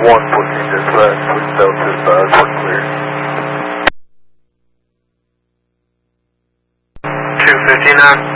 pushing just left, push Delta, quick clear. 259.